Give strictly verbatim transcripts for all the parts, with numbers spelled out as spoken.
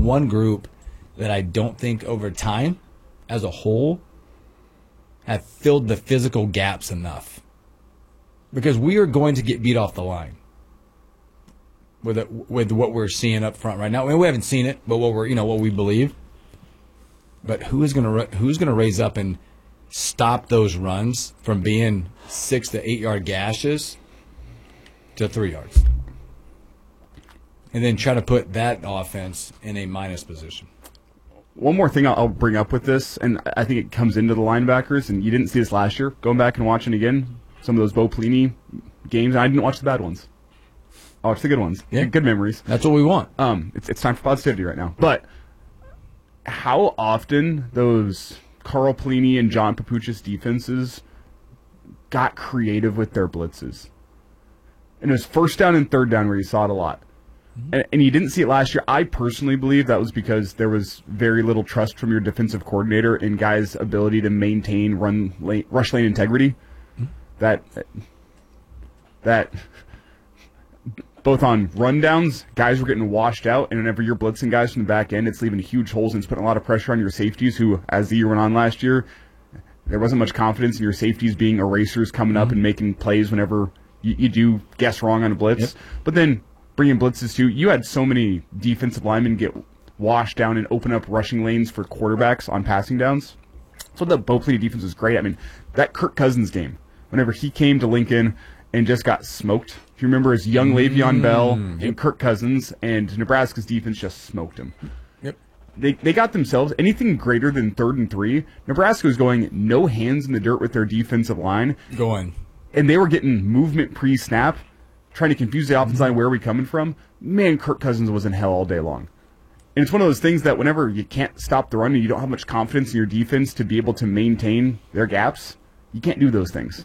one group that I don't think over time, as a whole, have filled the physical gaps enough. Because we are going to get beat off the line with it, with what we're seeing up front right now. I mean, we haven't seen it, but what we're you know what we believe. But who is going to who's going to raise up and stop those runs from being six to eight yard gashes to three yards, and then try to put that offense in a minus position? One more thing I'll bring up with this, and I think it comes into the linebackers, and you didn't see this last year. Going back and watching again, some of those Bo Pelini games, I didn't watch the bad ones. I watched the good ones. Yeah. Good memories. That's what we want. Um, it's, it's time for positivity right now. But how often those Carl Pelini and John Papuchis defenses got creative with their blitzes? And it was first down and third down where you saw it a lot. And, and you didn't see it last year. I personally believe that was because there was very little trust from your defensive coordinator in guys' ability to maintain run lane, rush lane integrity. That that both on rundowns, guys were getting washed out, and whenever you're blitzing guys from the back end, it's leaving huge holes and it's putting a lot of pressure on your safeties, who, as the year went on last year, there wasn't much confidence in your safeties being erasers coming mm-hmm. up and making plays whenever you, you do guess wrong on a blitz. Yep. But then bringing blitzes too, you had so many defensive linemen get washed down and open up rushing lanes for quarterbacks on passing downs. So the Bo Pelini defense was great. I mean, that Kirk Cousins game, whenever he came to Lincoln and just got smoked. If you remember, his young Le'Veon Bell and yep. Kirk Cousins, and Nebraska's defense just smoked him. Yep. They they got themselves anything greater than third and three. Nebraska was going no hands in the dirt with their defensive line. Going. And they were getting movement pre-snap, trying to confuse the offensive line. Where are we coming from? Man, Kirk Cousins was in hell all day long. And it's one of those things that whenever you can't stop the run and you don't have much confidence in your defense to be able to maintain their gaps, you can't do those things.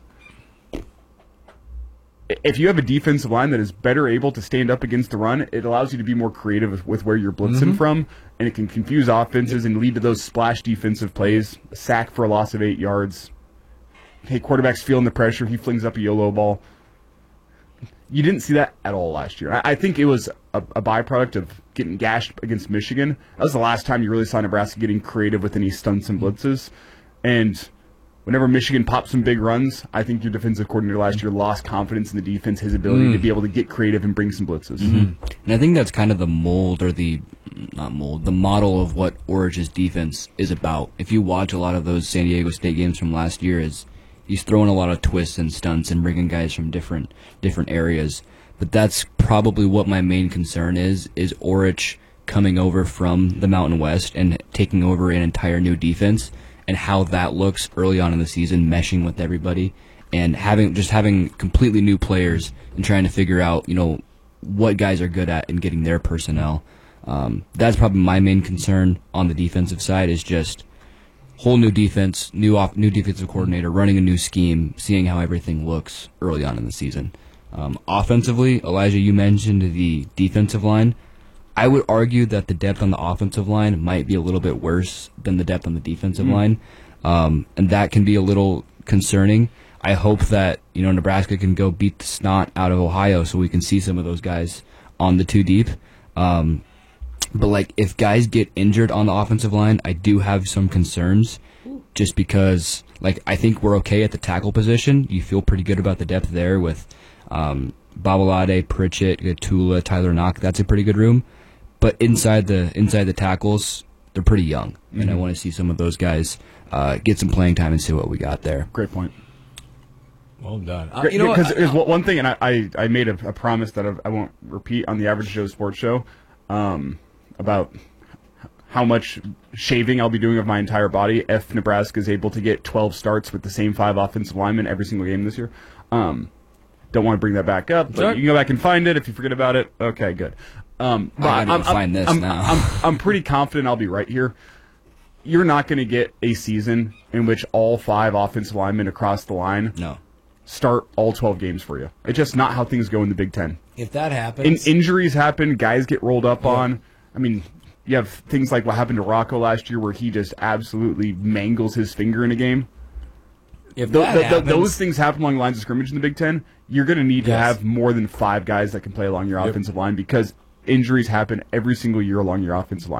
If you have a defensive line that is better able to stand up against the run, it allows you to be more creative with where you're blitzing mm-hmm. from, and it can confuse offenses and lead to those splash defensive plays, a sack for a loss of eight yards. Hey, quarterback's feeling the pressure, he flings up a YOLO ball. You didn't see that at all last year. I think it was a, a byproduct of getting gashed against Michigan. That was the last time you really saw Nebraska getting creative with any stunts and blitzes. And whenever Michigan popped some big runs, I think your defensive coordinator last year lost confidence in the defense, his ability mm. to be able to get creative and bring some blitzes. Mm-hmm. And I think that's kind of the mold, or the, not mold, the model of what Orridge's defense is about. If you watch a lot of those San Diego State games from last year, is he's throwing a lot of twists and stunts and bringing guys from different different areas. But that's probably what my main concern is, is Orridge coming over from the Mountain West and taking over an entire new defense, and how that looks early on in the season, meshing with everybody, and having just having completely new players and trying to figure out, you know, what guys are good at and getting their personnel. Um, that's probably my main concern on the defensive side, is just whole new defense, new off, new defensive coordinator, running a new scheme, seeing how everything looks early on in the season. Um, offensively, Elijah, you mentioned the defensive line. I would argue that the depth on the offensive line might be a little bit worse than the depth on the defensive mm. line, um, and that can be a little concerning. I hope that, you know, Nebraska can go beat the snot out of Ohio so we can see some of those guys on the two deep. Um, but, like, if guys get injured on the offensive line, I do have some concerns, just because, like, I think we're okay at the tackle position. You feel pretty good about the depth there with um, Babalade, Pritchett, Gatula, Tyler Knock. That's a pretty good room. But inside the inside the tackles, they're pretty young, mm-hmm. and I want to see some of those guys uh, get some playing time and see what we got there. Great point. Well done. Uh, Great, you know, because what? there's one thing, and I, I, I made a, a promise that I, I won't repeat on the Average Joe Sports Show um, about how much shaving I'll be doing of my entire body if Nebraska is able to get twelve starts with the same five offensive linemen every single game this year. Um, don't want to bring that back up, but sure. You can go back and find it if you forget about it. Okay, good. Um, but I gotta I'm, find this I'm, now. I'm, I'm pretty confident I'll be right here. You're not going to get a season in which all five offensive linemen across the line no. start all twelve games for you. It's just not how things go in the Big Ten. If that happens, in, injuries happen, guys get rolled up yeah. on. I mean, you have things like what happened to Rocco last year, where he just absolutely mangles his finger in a game. If the, that the, happens, the, those things happen along lines of scrimmage in the Big Ten, you're going to need yes. to have more than five guys that can play along your yep. offensive line, because injuries happen every single year along your offensive line.